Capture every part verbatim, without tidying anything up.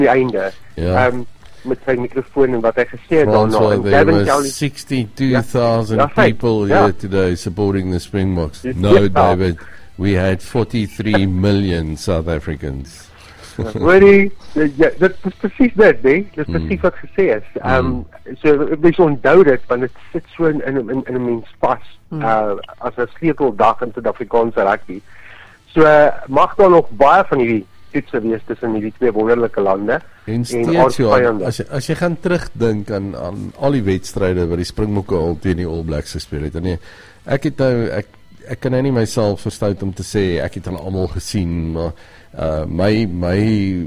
die einde. Ja. Um, met sy microfoon en wat hy gesê het François, daarna. there were sixty-two thousand ja, ja, people ja. here today supporting the Springboks. Ja. No, David, we had forty-three million South Africans. Hoorie, ja, dit is presies dit, nee? Dit is presies mm. wat gesê is. Um, mm. So, ek mens onthou dit, want het sit so in, in, in, in 'n mens pas, mm. uh, as 'n sleuteldag in Suid-Afrikaanse rugby. So, uh, mag daar nog baie van hierdie toetse wees tussen hierdie twee wonderlike lande. En steeds, ja, as, jy, as jy gaan terugdink aan, aan al die wedstryde wat die Springbokke al teen die All Blacks gespeel het, en nee, ek het nou, ek, ek kan nou nie myself verstout om te sê, ek het hulle almal gesien, maar uh, my, my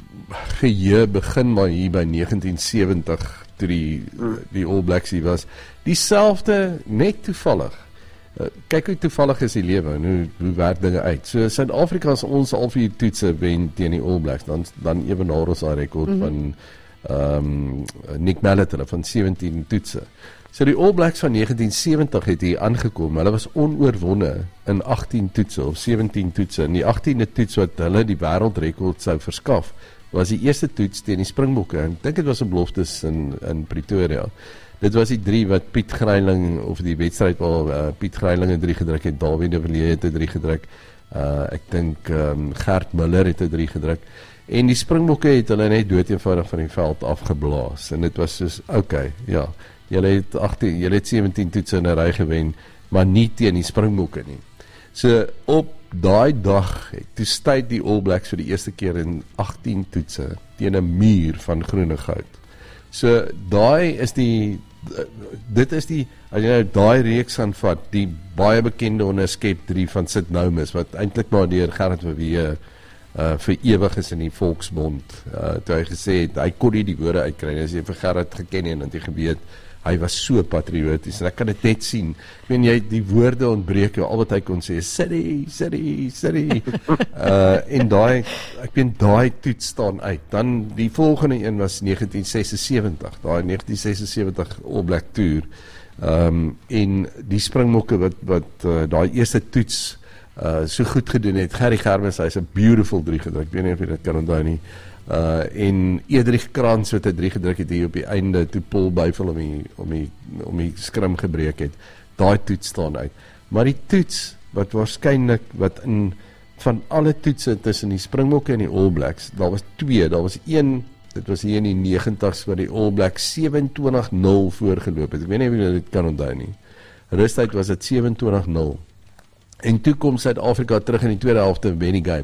geheue begin maar hier by negentien sewentig, toe die, mm. die All Blacks hier was, dieselfde, net toevallig. Uh, kyk hoe toevallig is die lewe en hoe, hoe werk dinge uit. So Suid-Afrika as ons al vier toetse wen teen die All Blacks, dan, dan ewenaar ons daai rekord mm-hmm. van um, Nick Mallet van sewentien toetse. So die All Blacks van negentien sewentig het hier aangekom, hulle was onoorwonne in agttien toetse of sewentien toetse. En die agtiende toets wat hulle die wêreldrekord sou verskaf, was die eerste toets teen die Springbokke. En ek dink dit was 'n beloftes in, in Pretoria. Dit was die drie wat Piet Greiling, of die wedstryd waar uh, Piet Greiling 'n drie gedruk het, Dawie de Villiers het 'n drie gedruk, uh, ek dink um, Gert Miller het 'n drie gedruk, en die Springbokke het hulle net doodeenvoudig van die veld afgeblaas, en dit was soos, okay, ja, julle het, agttien, julle het sewentien toetse in 'n ry gewen, maar nie teen die Springbokke nie. So, op daai dag, toe stuit die All Blacks vir die eerste keer in agttien toetse, teen 'n muur van groene goud. So, daai is die, dit is die, as jy nou daai reeks aanvat, die baie bekende onderskep drie van Sid Noumis, wat eintlik maar deur Gerrit Verweer uh, vir ewig is in die Volksbond, uh, toe hy gesê het, hy kon nie die woorde uitkry, as jy vir Gerrit geken en het jy geweet, hy was so patrioties, en ek kan dit net sien, ek weet jy, die woorde ontbreek, al wat hy kon sê, City, City, City, uh, en daai, ek weet, daai toets staan uit. Dan die volgende een was negentien sesensewentig, daai negentien sesensewentig All Black Tour, um, en die Springbokke wat, wat uh, daai eerste toets uh, so goed gedoen het, Gerry Germes, hy is 'n beautiful drie gedruk, ek weet nie of jy dit kan onthou nie, Uh, en Edrich Krans wat hy drie gedruk het hier op die einde, toe Paul Buifel om die, om die, om die skrim gebreek het, daai toets staan uit. Maar die toets, wat waarskynlik, wat in, van alle toetse tussen die Springbokke en die All Blacks, daar was twee, daar was een, dit was hier in die negentigs, waar die All Blacks sewenentwintig nul voorgeloop het, ek weet nie of jy dit kan onthou nie, rustyd was dit sewenentwintig nul, en toe kom Suid-Afrika terug in die tweede helfte en wen die game.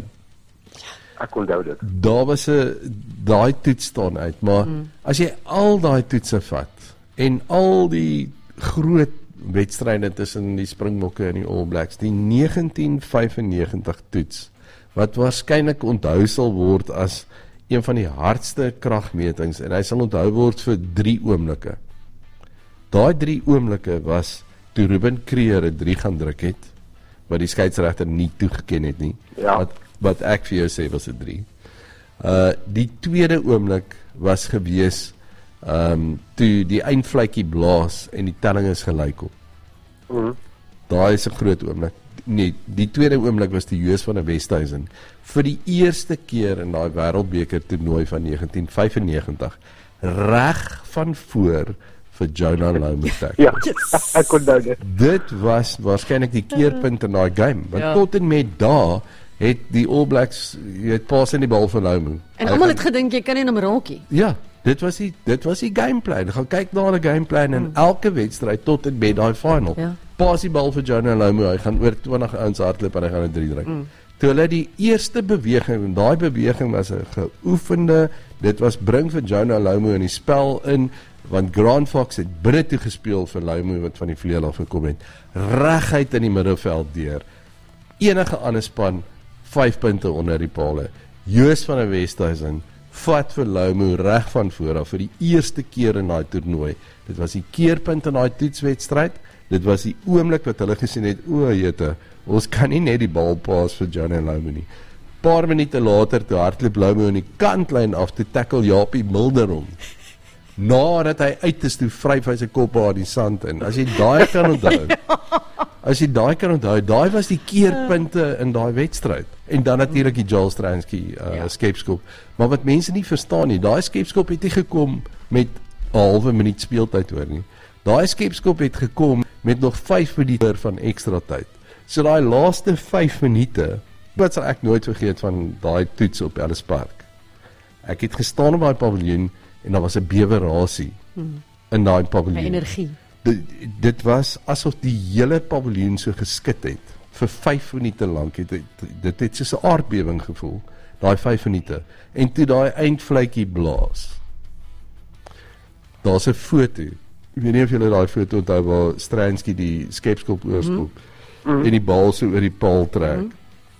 Ek onthou dit. Daar was 'n daai toets staan uit, maar mm. as jy al daai toetse vat en al die groot wedstryde tussen die Springbokke en die All Blacks, die negentien vyfennegentig toets, wat waarskynlik onthou sal word as een van die hardste kragmetings, en hy sal onthou word vir drie oomblikke. Daai drie oomblikke was toe Ruben Kreer 'n drie gaan druk het, wat die skeieregter nie toegeken het nie. Ja. Wat, wat ek vir jou sê was 'n drie. Uh, die tweede oomblik was gewees um, toe die eindvletjie blaas en die telling is gelyk op. Mm. Daai is 'n groot oomblik. Nee, die tweede oomblik was die Joos van der Westhuizen vir die eerste keer in daai wêreldbeker toernooi van negentien vyfennegentig reg van voor vir Jonah Lomu tackle. Ja, ek kon dit. Dit was waarskynlik die keerpunt in daai game, want ja. tot en met daar het die All Blacks, jy het pas in die bal van Lomu. En almal het gedink jy kan nie hom raakie. Ja, dit was die dit was die gameplan. Gaan kyk na die gameplan in mm. elke wedstryd tot en met daai final. Ja. Pas die bal vir Jonah Lomu, hy gaan oor twintig ouens hardloop en hy gaan 'n drie druk. Mm. Toe hulle die eerste beweging, en daai beweging was 'n geoefende, dit was bring vir Jonah Lomu in die spel in, want Grant Fox het binne toe gespeel vir Lomu wat van die vleuel af gekom het, reguit in die middelveld deur. Enige ander span vyf punte onder die palle. Joos van der Westhuizen vat vir Lomu reg van voor af vir die eerste keer in daai toernooi. Dit was die keerpunt in daai toetswedstryd. Dit was die oomblik wat hulle gesien het, o jete, ons kan nie net die bal paas vir Jonah Lomu nie. Paar minute later toe hardloop Lomu in die kantlyn af te tackle Japie Mulder om. Nadat hy uit is toe vryf hy sy kop aan die sand in. As jy daai kan onthou. As jy daai kan onthou, daai was die keerpunte in daai wedstryd. En dan natuurlik die Joel Stransky uh, ja. skepskop. Maar wat mense nie verstaan nie, daai skepskop het nie gekom met 'n halwe minuut speeltyd hoor nie. Daai skepskop het gekom met nog vyf minute van ekstra tyd. So daai laaste vyf minute, wat sal ek nooit vergeet van daai toets op Ellis Park. Ek het gestaan op daai paviljoen en daar was 'n bewerasie hmm. in daai paviljoen. Energie. Dit, dit was asof die hele paviljoen so geskit het vir vyf minute lank. Het, dit, dit het soos 'n aardbewing gevoel, daai vyf minute. En toe daai eindvletjie blaas. Daar's 'n foto. Ek weet nie of julle daai foto onthou waar Stransky die skepskop oorskop mm. en die bal so oor die paal trek. Mm.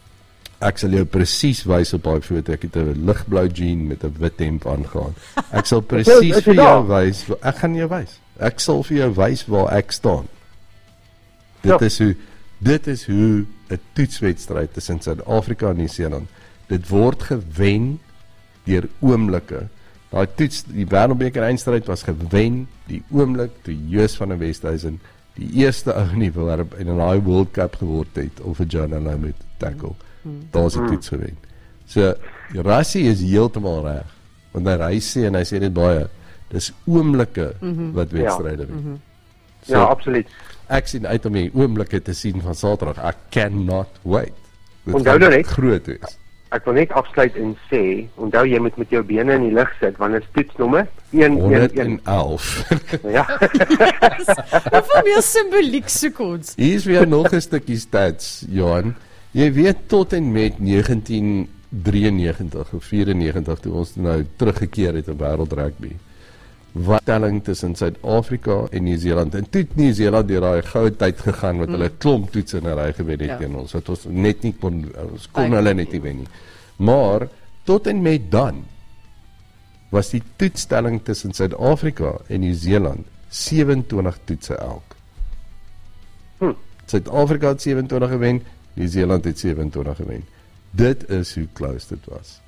Ek sal jou presies wys op daai foto. Ek het 'n ligblou jean met 'n wit hemp aangaan. Ek sal presies vir jou wys. Ek gaan jou wys. Ek sal vir jou wys waar ek staan. Dit ja. is hoe dit is hoe 'n toetswedstryd tussen Suid-Afrika en Nieu-Seeland. Dit word gewen deur oomblikke. Daai toets, die Wêreldbeker eindstryd was gewen die oomblik toe Joos van der Westhuizen die eerste ou in die wêreld in 'n daai World Cup geword het of 'n Jonah moet tackle. Hmm. Daar's 'n toets gewen. So Rassie is heeltemal reg. Want hy sê en hy sê dit baie. Dis oomblikke mm-hmm. wat wedstryde ja. wen. Mm-hmm. So, ja, absoluut. Ek sien uit om die oomblikke te sien van Saterdag. Ek cannot wait. Onthou nou net groot is. Ek wil net afsluit en sê, onthou jy moet met jou bene in die lug sit want dit is toetsnommer honderdelf. Ja. Hoeveel meer simboliek soek ons? Hier is weer nog 'n stukkie stats, Johan. Jy weet tot en met negentien drieënnegentig of vierennegentig toe ons nou teruggekeer het op wêreld rugby. Wat telling tussen Suid-Afrika en Nieu-Seeland. En toe het Nieu-Seeland deur daai goue tyd gegaan met mm. hulle klomp toets in 'n ry gewen het teen ja. ons. Wat ons net nie kon ons kon hulle net nie wen nie. Maar tot en met dan was die toetstelling tussen Suid-Afrika en Nieu-Seeland sewe-en-twintig toetse elk. Hm. Suid-Afrika het sewe-en-twintig gewen, Nieu-Seeland het sewe-en-twintig gewen. Dit is hoe close dit was.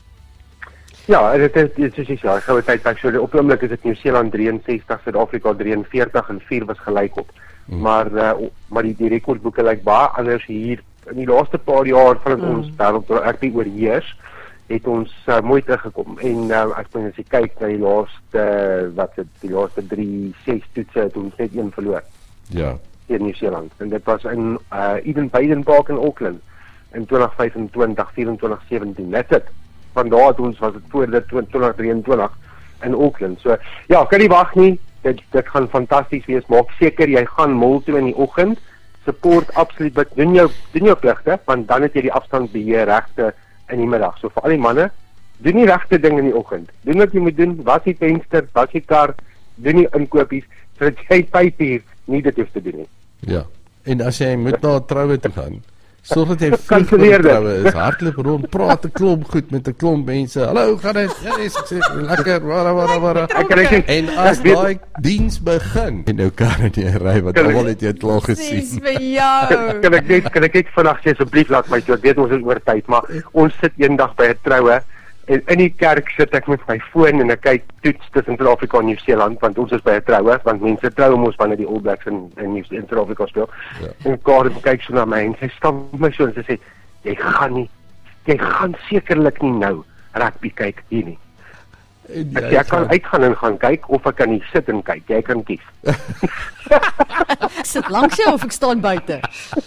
Ja, dit is dit is ja, goue tyd back so op die oomblik is dit Nieu-Seeland drieënses, Suid-Afrika drieënveertig en vier was gelyk op. Hmm. Maar uh, maar die, die rekordboeke lyk baie anders hier in die laaste paar jaar van hmm. ons wêreld rugby oorheers, het ons uh, mooi teruggekom. En uh, as jy as jy kyk na die laaste wat dit die laaste drie ses toetse het ons net een verloor. Ja. In Nieu-Seeland. En dit was in uh, Eden Baden Park in Auckland in twintig vyfentwintig, vyfentwintig sewentien. Net dit. Vandaar het ons was dit voor dit twintig drieëntwintig in Auckland. So ja, kan nie wag nie. Dit dit gaan fantasties wees. Maak seker jy gaan mol toe in die oggend. Support absoluut, but doen jou doen jou pligte, want dan het jy die afstandbeheer regte in die middag. So vir al die manne, doen die regte ding in die oggend. Doen wat jy moet doen. Was die venster, was die kar, doen die inkopies sodat jy vyf uur nie dit hoef te doen nie. Ja. En as jy moet na 'n troue toe gaan, sorg dat jy vroeg by die troue is, hardloop rond, praat 'n klomp goed met 'n klomp mense. Hallo, gaan dit? Ja, dis ek sê lekker. Wara wara wara. En as daai diens begin en nou kan jy ry wat almal het jy klaar gesien. Dis vir jou. Kan ek net kan ek net vanaand sê asseblief laat my toe. Ek weet ons is oor tyd, maar ons sit eendag by 'n troue en in die kerk sit ek met my foon en ek kyk toets tussen Suid-Afrika en Nieu-Seeland want ons is by 'n troue, want mense trou mos wanneer die All Blacks in in Nieu-Seeland speel. Ja. En Karen kyk so na my en sy stap my so en sy sê jy gaan nie jy gaan sekerlik nie nou rugby kyk hier nie. En ek, ek kan uitgaan en gaan kyk of ek kan nie sit en kyk. Jy kan kies. Ek sit langs jou of ek staan buite.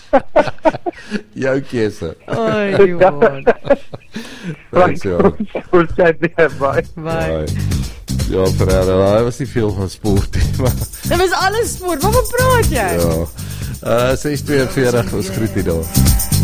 Jou keuse. Oi, Johan. Thanks, Johan. Ons sê dit baie. Bye. Ja, Ferreira, hy was nie veel van sport nie, maar dit was alles sport. Waarom praat jy? Ja. Uh ses tweeënveertig, ons groet hier daar.